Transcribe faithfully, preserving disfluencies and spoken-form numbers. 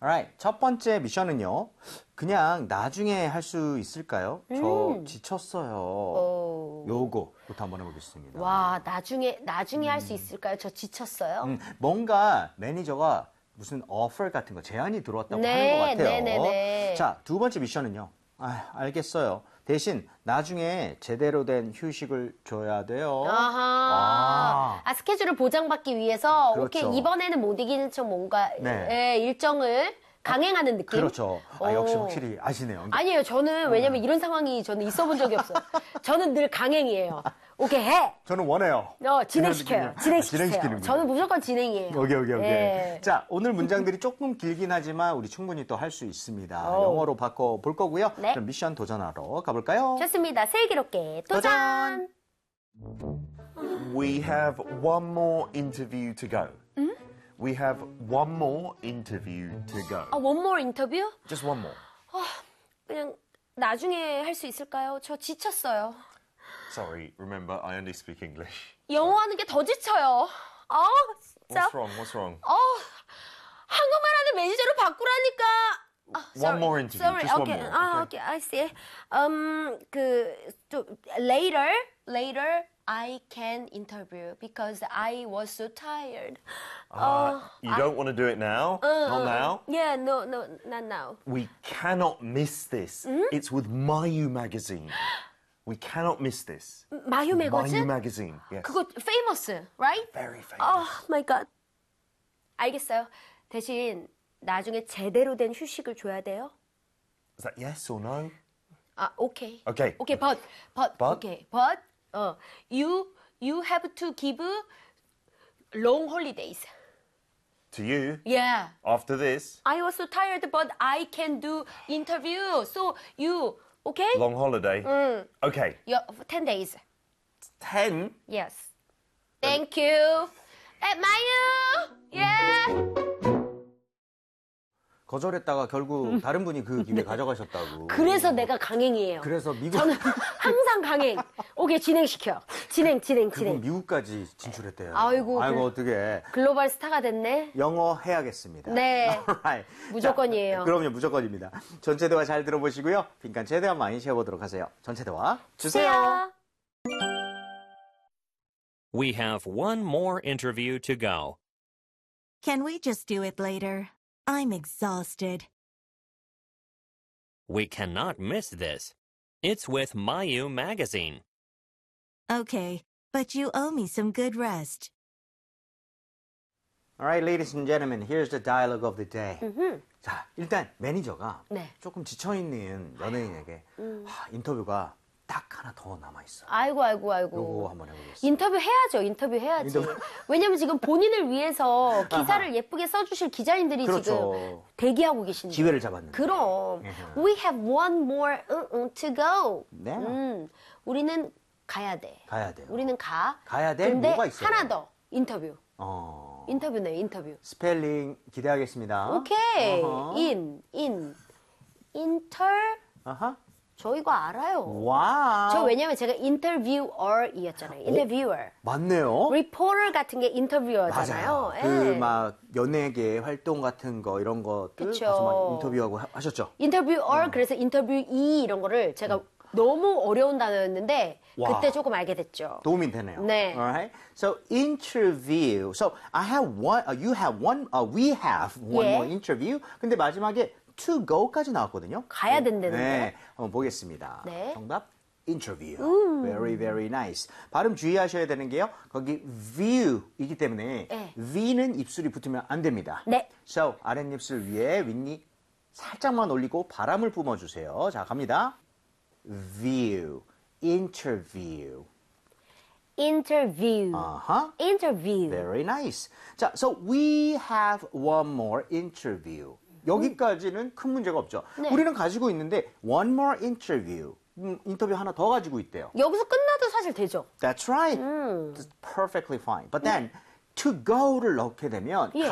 Alright, 첫 번째 미션은요. 그냥 나중에 할 수 있을까요? 음. 저 지쳤어요. 오. 요거부터 한번 해보겠습니다. 와, 나중에 나중에 음. 할 수 있을까요? 저 지쳤어요. 음, 뭔가 매니저가 무슨 오퍼 같은 거 제안이 들어왔다고 네, 하는 것 같아요. 네네네. 자, 두 번째 미션은요. 아, 알겠어요. 대신 나중에 제대로 된 휴식을 줘야 돼요. 아하. 아, 아 스케줄을 보장받기 위해서 그렇죠. 오케이 이번에는 못 이기는 척 뭔가 네. 예, 일정을 강행하는 느낌? 그렇죠. 아, 역시 확실히 아시네요. 아니에요. 저는 왜냐면 이런 상황이 저는 있어 본 적이 없어요. 저는 늘 강행이에요. 오케이 해. 저는 원해요. 어, 진행시켜요. 진행시키세요. 진행시키는 저는 무조건 진행이에요. 오케이, 오케이, 오케이. 예. 자, 오늘 문장들이 조금 길긴 하지만 우리 충분히 또 할 수 있습니다. 오. 영어로 바꿔볼 거고요. 네. 그럼 미션 도전하러 가볼까요? 좋습니다. 슬기롭게 도전! 도전! We have one more interview to go. 음? We have one more interview to go. 아, one more interview? Just one more. 아, 그냥 나중에 할 수 있을까요? 저 지쳤어요. Sorry, remember, I only speak English. 영어 하는 게 더 지쳐요. 아, 진짜. What's wrong? What's wrong? 어, 한국말 하는 매니저로 바꾸라니까. 아, one more interview. Sorry. Just okay. one more. 아, okay. I see. Um, 그, 좀, later, later, I can interview because I was so tired. Uh, uh, you I, don't want to do it now? Uh, not now? Yeah, no, no, not now. We cannot miss this. Mm-hmm. It's with Mayu magazine. We cannot miss this. Mayu magazine? Mayu magazine, yes. 그거 famous, right? Very famous. Oh my god. 알겠어요. 대신 나중에 제대로 된 휴식을 줘야 돼요. Is that yes or no? 아, okay. Okay. Okay, but, but, but? okay, but, uh, you, you have to give long holidays. To you? Yeah. After this? I was so tired, but I can do interview. So you, okay? Long holiday? Mm. Okay. Yeah, ten days. ten? Yes. Thank you. At Mayu. Yeah. 거절했다가 결국 다른 분이 그 기회 가져가셨다고. 그래서 내가 강행이에요. 그래서 미국 저는 항상 강행. 오케이 진행시켜. 진행 진행 진행. 그분 미국까지 진출했대요. 아이고. 아이고 글, 어떻게. 글로벌 스타가 됐네. 영어 해야겠습니다. 네. Alright. 무조건이에요. 자, 그럼요 무조건입니다. 전체 대화 잘 들어보시고요. 빈칸 최대한 많이 채워보도록 하세요. 전체 대화 주세요. We have one more interview to go. Can we just do it later? I'm exhausted. We cannot miss this. It's with Mayu magazine. Okay, but you owe me some good rest. All right, ladies and gentlemen, here's the dialogue of the day. Mm-hmm. 자, 일단 매니저가 네. 조금 지쳐있는 연예인에게 음. 하, 인터뷰가 딱 하나 더 남아있어. 아이고, 아이고, 아이고. 요거 한번 해보겠습니다. 인터뷰 해야죠, 인터뷰 해야지. 인터뷰... 왜냐면 지금 본인을 위해서 기사를 아하. 예쁘게 써주실 기자님들이 그렇죠. 지금 대기하고 계신데. 기회를 잡았는데. 그럼. We have one more to go. 네. 음, 우리는 가야 돼. 가야 돼요. 우리는 가. 가야 돼? 근데 뭐가 있어요? 하나 더. 인터뷰. 어... 인터뷰네, 인터뷰. 스펠링 기대하겠습니다. 오케이. 어허. in, in. 인터. 아하. 저 이거 알아요. 와우. 저 왜냐면 제가 인터뷰어이었잖아요. 인터뷰어. 맞네요. 리포터 같은 게 인터뷰어잖아요. 맞아요. 그 막 연예계 활동 같은 거 이런 것들 그쵸. 가서 막 인터뷰하고 하, 하셨죠. 인터뷰어 음. 그래서 인터뷰이 이런 거를 제가 음. 너무 어려운 단어였는데 와. 그때 조금 알게 됐죠. 도움이 되네요. 네. Alright. So interview. So I have one. Uh, you have one. Uh, we have one 예. more interview. 근데 마지막에 to go까지 나왔거든요. 가야 된다는데. 네, 한번 보겠습니다. 네. 정답 interview. 음. Very very nice. 발음 주의하셔야 되는 게요. 거기 view이기 때문에 네. v는 입술이 붙으면 안 됩니다. 네. So 아랫입술 위에 윗니 살짝만 올리고 바람을 뿜어주세요. 자 갑니다. View, interview. Interview. Uh-huh. Interview. Very nice. 자, so we have one more interview. 여기까지는 큰 문제가 없죠. 네. 우리는 가지고 있는데 one more interview. 음, 인터뷰 하나 더 가지고 있대요. 여기서 끝나도 사실 되죠. That's right. 음. That's perfectly fine. But then to go를 넣게 되면 예.